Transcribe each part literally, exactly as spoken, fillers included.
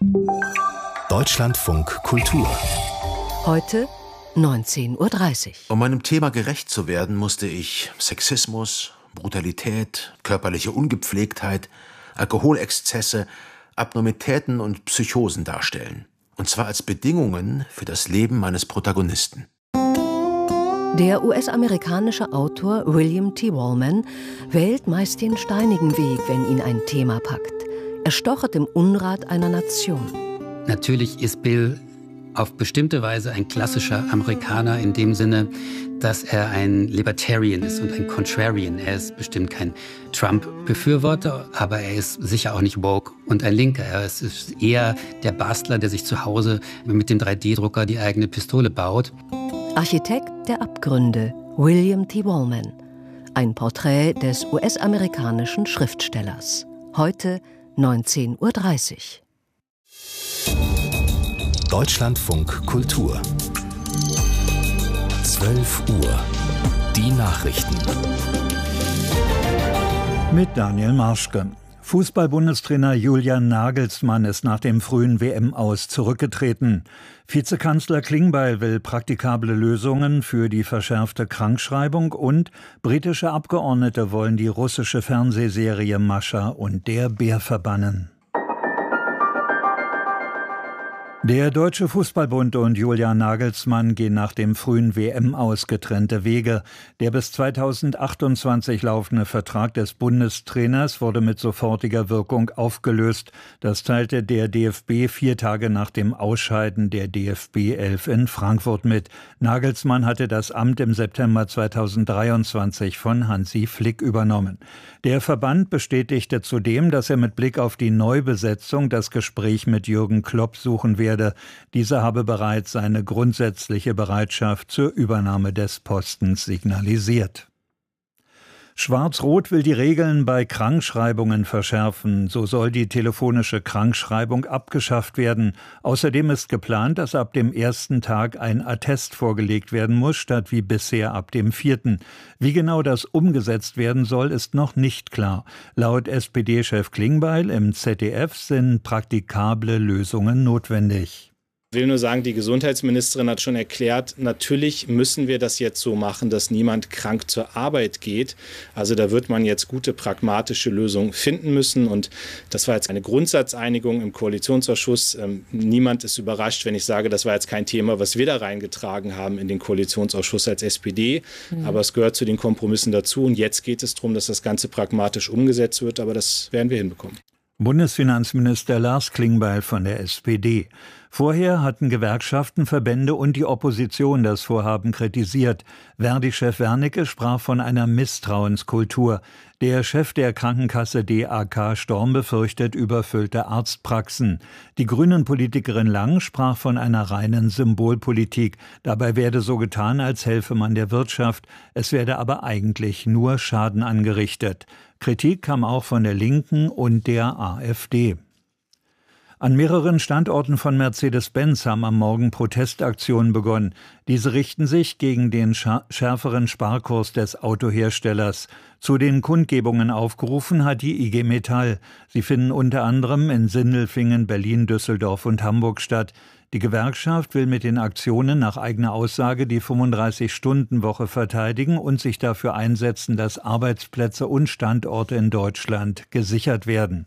Deutschlandfunk Kultur. Heute neunzehn Uhr dreißig. Um meinem Thema gerecht zu werden, musste ich Sexismus, Brutalität, körperliche Ungepflegtheit, Alkoholexzesse, Abnormitäten und Psychosen darstellen. Und zwar als Bedingungen für das Leben meines Protagonisten. Der U S-amerikanische Autor William T. Wallman wählt meist den steinigen Weg, wenn ihn ein Thema packt. Er stochert im Unrat einer Nation. Natürlich ist Bill auf bestimmte Weise ein klassischer Amerikaner in dem Sinne, dass er ein Libertarian ist und ein Contrarian. Er ist bestimmt kein Trump-Befürworter, aber er ist sicher auch nicht woke und ein Linker. Er ist eher der Bastler, der sich zu Hause mit dem drei D Drucker die eigene Pistole baut. Architekt der Abgründe, William T. Wallman. Ein Porträt des U S-amerikanischen Schriftstellers. Heute neunzehn Uhr dreißig. Deutschlandfunk Kultur. zwölf Uhr. Die Nachrichten. Mit Daniel Marschke. Fußball-Bundestrainer Julian Nagelsmann ist nach dem frühen W M-Aus zurückgetreten. Vizekanzler Klingbeil will praktikable Lösungen für die verschärfte Krankschreibung und britische Abgeordnete wollen die russische Fernsehserie Mascha und der Bär verbannen. Der Deutsche Fußballbund und Julian Nagelsmann gehen nach dem frühen W M-Aus getrennte Wege. Der bis zweitausendachtundzwanzig laufende Vertrag des Bundestrainers wurde mit sofortiger Wirkung aufgelöst. Das teilte der D F B vier Tage nach dem Ausscheiden der D F B elf in Frankfurt mit. Nagelsmann hatte das Amt im September zweitausenddreiundzwanzig von Hansi Flick übernommen. Der Verband bestätigte zudem, dass er mit Blick auf die Neubesetzung das Gespräch mit Jürgen Klopp suchen werde. Dieser habe bereits seine grundsätzliche Bereitschaft zur Übernahme des Postens signalisiert. Schwarz-Rot will die Regeln bei Krankschreibungen verschärfen. So soll die telefonische Krankschreibung abgeschafft werden. Außerdem ist geplant, dass ab dem ersten Tag ein Attest vorgelegt werden muss, statt wie bisher ab dem vierten. Wie genau das umgesetzt werden soll, ist noch nicht klar. Laut S P D-Chef Klingbeil im Z D F sind praktikable Lösungen notwendig. Ich will nur sagen, die Gesundheitsministerin hat schon erklärt, natürlich müssen wir das jetzt so machen, dass niemand krank zur Arbeit geht. Also da wird man jetzt gute, pragmatische Lösungen finden müssen. Und das war jetzt eine Grundsatzeinigung im Koalitionsausschuss. Ähm, niemand ist überrascht, wenn ich sage, das war jetzt kein Thema, was wir da reingetragen haben in den Koalitionsausschuss als S P D. Mhm. Aber es gehört zu den Kompromissen dazu. Und jetzt geht es darum, dass das Ganze pragmatisch umgesetzt wird. Aber das werden wir hinbekommen. Bundesfinanzminister Lars Klingbeil von der S P D. Vorher hatten Gewerkschaften, Verbände und die Opposition das Vorhaben kritisiert. Verdi-Chef Wernicke sprach von einer Misstrauenskultur. Der Chef der Krankenkasse D A K Storm befürchtet überfüllte Arztpraxen. Die Grünen-Politikerin Lang sprach von einer reinen Symbolpolitik. Dabei werde so getan, als helfe man der Wirtschaft. Es werde aber eigentlich nur Schaden angerichtet. Kritik kam auch von der Linken und der A f D. An mehreren Standorten von Mercedes-Benz haben am Morgen Protestaktionen begonnen. Diese richten sich gegen den schärferen Sparkurs des Autoherstellers. Zu den Kundgebungen aufgerufen hat die I G Metall. Sie finden unter anderem in Sindelfingen, Berlin, Düsseldorf und Hamburg statt. Die Gewerkschaft will mit den Aktionen nach eigener Aussage die fünfunddreißig-Stunden-Woche verteidigen und sich dafür einsetzen, dass Arbeitsplätze und Standorte in Deutschland gesichert werden.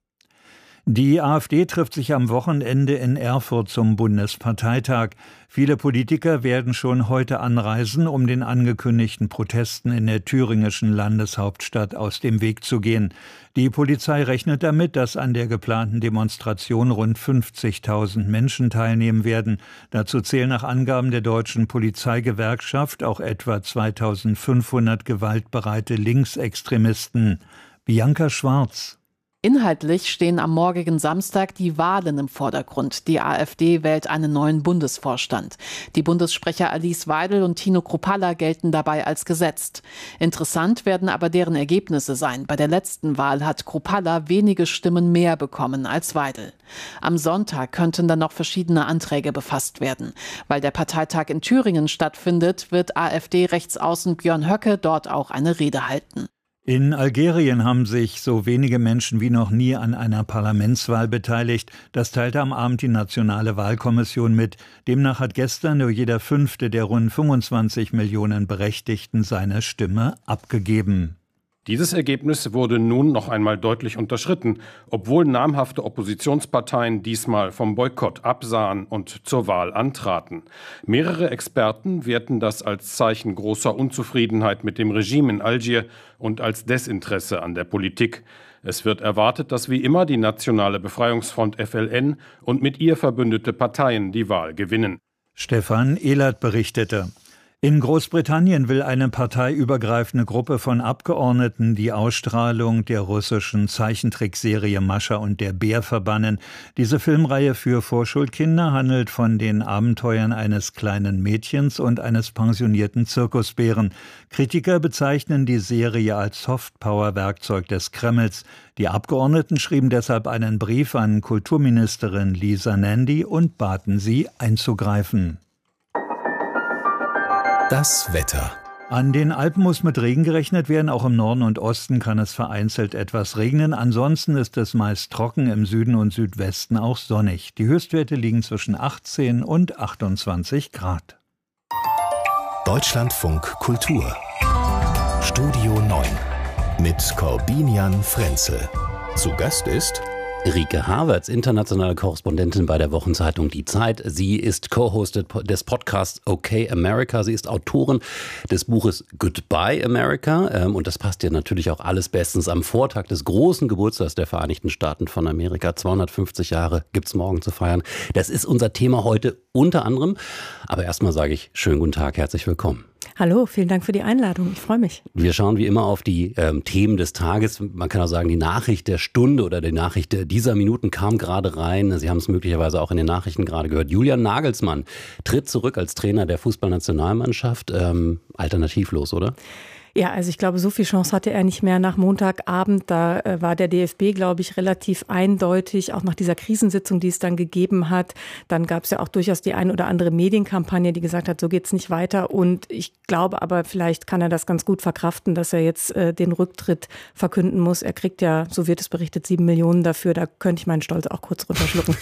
Die A f D trifft sich am Wochenende in Erfurt zum Bundesparteitag. Viele Politiker werden schon heute anreisen, um den angekündigten Protesten in der thüringischen Landeshauptstadt aus dem Weg zu gehen. Die Polizei rechnet damit, dass an der geplanten Demonstration rund fünfzigtausend Menschen teilnehmen werden. Dazu zählen nach Angaben der deutschen Polizeigewerkschaft auch etwa zweitausendfünfhundert gewaltbereite Linksextremisten. Bianca Schwarz. Inhaltlich stehen am morgigen Samstag die Wahlen im Vordergrund. Die A f D wählt einen neuen Bundesvorstand. Die Bundessprecher Alice Weidel und Tino Kruppalla gelten dabei als gesetzt. Interessant werden aber deren Ergebnisse sein. Bei der letzten Wahl hat Kruppalla wenige Stimmen mehr bekommen als Weidel. Am Sonntag könnten dann noch verschiedene Anträge befasst werden. Weil der Parteitag in Thüringen stattfindet, wird A f D-Rechtsaußen Björn Höcke dort auch eine Rede halten. In Algerien haben sich so wenige Menschen wie noch nie an einer Parlamentswahl beteiligt. Das teilte am Abend die Nationale Wahlkommission mit. Demnach hat gestern nur jeder Fünfte der rund fünfundzwanzig Millionen Berechtigten seine Stimme abgegeben. Dieses Ergebnis wurde nun noch einmal deutlich unterschritten, obwohl namhafte Oppositionsparteien diesmal vom Boykott absahen und zur Wahl antraten. Mehrere Experten werten das als Zeichen großer Unzufriedenheit mit dem Regime in Algier und als Desinteresse an der Politik. Es wird erwartet, dass wie immer die Nationale Befreiungsfront F L N und mit ihr verbündete Parteien die Wahl gewinnen. Stefan Ehlert berichtete. In Großbritannien will eine parteiübergreifende Gruppe von Abgeordneten die Ausstrahlung der russischen Zeichentrickserie Mascha und der Bär verbannen. Diese Filmreihe für Vorschulkinder handelt von den Abenteuern eines kleinen Mädchens und eines pensionierten Zirkusbären. Kritiker bezeichnen die Serie als Softpower-Werkzeug des Kremls. Die Abgeordneten schrieben deshalb einen Brief an Kulturministerin Lisa Nandy und baten sie einzugreifen. Das Wetter. An den Alpen muss mit Regen gerechnet werden, auch im Norden und Osten kann es vereinzelt etwas regnen. Ansonsten ist es meist trocken, im Süden und Südwesten auch sonnig. Die Höchstwerte liegen zwischen achtzehn und achtundzwanzig Grad. Deutschlandfunk Kultur. Studio neun mit Corbinian Frenzel. Zu Gast ist Rike Havertz, internationale Korrespondentin bei der Wochenzeitung Die Zeit. Sie ist Co-Host des Podcasts Okay America. Sie ist Autorin des Buches Goodbye America. Und das passt ja natürlich auch alles bestens am Vortag des großen Geburtstags der Vereinigten Staaten von Amerika. zweihundertfünfzig Jahre gibt's morgen zu feiern. Das ist unser Thema heute unter anderem. Aber erstmal sage ich schönen guten Tag, herzlich willkommen. Hallo, vielen Dank für die Einladung. Ich freue mich. Wir schauen wie immer auf die ähm, Themen des Tages. Man kann auch sagen, die Nachricht der Stunde oder die Nachricht dieser Minuten kam gerade rein. Sie haben es möglicherweise auch in den Nachrichten gerade gehört. Julian Nagelsmann tritt zurück als Trainer der Fußballnationalmannschaft. Ähm, alternativlos, oder? Ja, also ich glaube, so viel Chance hatte er nicht mehr nach Montagabend. Da äh, war der D F B, glaube ich, relativ eindeutig, auch nach dieser Krisensitzung, die es dann gegeben hat. Dann gab es ja auch durchaus die ein oder andere Medienkampagne, die gesagt hat, so geht's nicht weiter. Und ich glaube aber, vielleicht kann er das ganz gut verkraften, dass er jetzt äh, den Rücktritt verkünden muss. Er kriegt ja, so wird es berichtet, sieben Millionen dafür. Da könnte ich meinen Stolz auch kurz runterschlucken.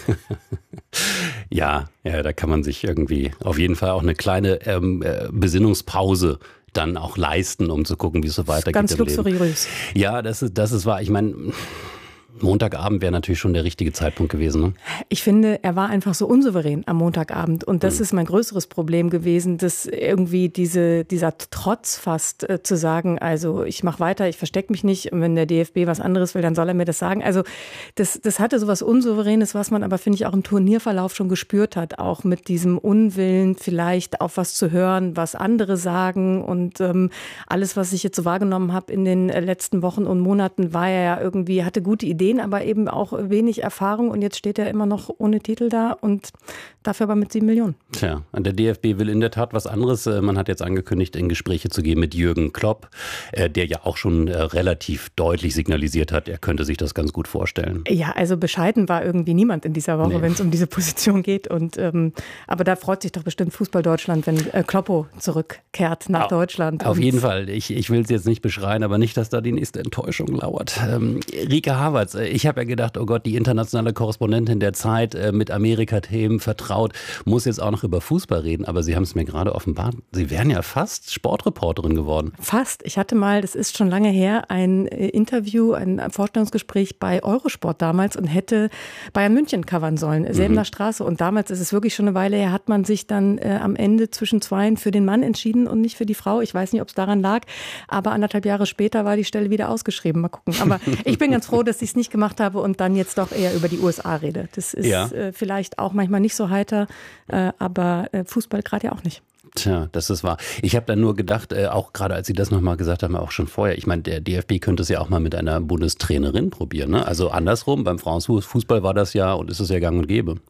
ja, ja, da kann man sich irgendwie auf jeden Fall auch eine kleine ähm, äh, Besinnungspause dann auch leisten, um zu gucken, wie es so weitergeht. Ganz luxuriös. Ja, das ist, das ist wahr. Ich meine, Montagabend wäre natürlich schon der richtige Zeitpunkt gewesen. Ne? Ich finde, er war einfach so unsouverän am Montagabend. Und das mhm. ist mein größeres Problem gewesen, dass irgendwie diese, dieser Trotz fast äh, zu sagen, also ich mache weiter, ich verstecke mich nicht. Und wenn der D F B was anderes will, dann soll er mir das sagen. Also das, das hatte so was Unsouveränes, was man aber, finde ich, auch im Turnierverlauf schon gespürt hat. Auch mit diesem Unwillen, vielleicht auf was zu hören, was andere sagen. Und ähm, alles, was ich jetzt so wahrgenommen habe in den letzten Wochen und Monaten, war er ja irgendwie, hatte gute Ideen, aber eben auch wenig Erfahrung und jetzt steht er immer noch ohne Titel da und dafür aber mit sieben Millionen. Tja, der D F B will in der Tat was anderes. Man hat jetzt angekündigt, in Gespräche zu gehen mit Jürgen Klopp, der ja auch schon relativ deutlich signalisiert hat, er könnte sich das ganz gut vorstellen. Ja, also bescheiden war irgendwie niemand in dieser Woche, nee. wenn es um diese Position geht. Und ähm, aber da freut sich doch bestimmt Fußball Deutschland, wenn äh, Kloppo zurückkehrt nach auf, Deutschland. Auf jeden Fall. Ich, ich will es jetzt nicht beschreien, aber nicht, dass da die nächste Enttäuschung lauert. Ähm, Rike Havertz, ich habe ja gedacht, oh Gott, die internationale Korrespondentin der Zeit äh, mit Amerika-Themen vertraut, muss jetzt auch noch über Fußball reden, aber Sie haben es mir gerade offenbart, Sie wären ja fast Sportreporterin geworden. Fast. Ich hatte mal, das ist schon lange her, ein äh, Interview, ein, ein Vorstellungsgespräch bei Eurosport damals und hätte Bayern München covern sollen, Selbener mhm. Straße. Und damals ist es wirklich schon eine Weile her, hat man sich dann äh, am Ende zwischen zweien für den Mann entschieden und nicht für die Frau. Ich weiß nicht, ob es daran lag, aber anderthalb Jahre später war die Stelle wieder ausgeschrieben. Mal gucken. Aber ich bin ganz froh, dass ich es nicht gemacht habe und dann jetzt doch eher über die U S A rede. Das ist ja. äh, vielleicht auch manchmal nicht so heiter, äh, aber äh, Fußball gerade ja auch nicht. Tja, das ist wahr. Ich habe dann nur gedacht, äh, auch gerade als Sie das nochmal gesagt haben, auch schon vorher, ich meine, der D F B könnte es ja auch mal mit einer Bundestrainerin probieren. Ne? Also andersrum, beim Frauenfußball war das ja und ist es ja gang und gäbe.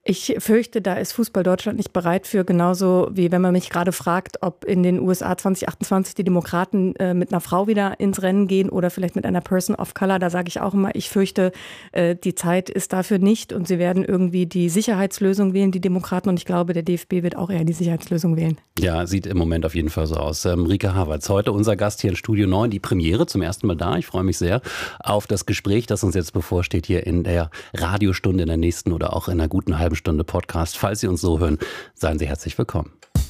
Ich fürchte, da ist Fußball Deutschland nicht bereit für, genauso wie wenn man mich gerade fragt, ob in den U S A zwanzig achtundzwanzig die Demokraten äh, mit einer Frau wieder ins Rennen gehen oder vielleicht mit einer Person of Color. Da sage ich auch immer, ich fürchte, äh, die Zeit ist dafür nicht und sie werden irgendwie die Sicherheitslösung wählen, die Demokraten, und ich glaube, der D F B wird auch eher die Sicherheitslösung wählen. Ja, sieht im Moment auf jeden Fall so aus. Ähm, Rike Havertz, heute unser Gast hier in Studio neun, die Premiere, zum ersten Mal da. Ich freue mich sehr auf das Gespräch, das uns jetzt bevorsteht hier in der Radiostunde, in der nächsten oder auch in einer guten halben Stunde Podcast. Falls Sie uns so hören, seien Sie herzlich willkommen.